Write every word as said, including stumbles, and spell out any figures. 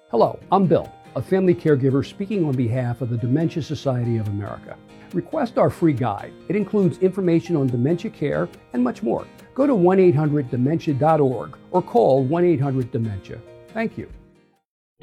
Hello, I'm Bill, a family caregiver speaking on behalf of the Dementia Society of America. Request our free guide. It includes information on dementia care and much more. Go to one eight hundred dementia dot org or call one eight hundred dementia. Thank you.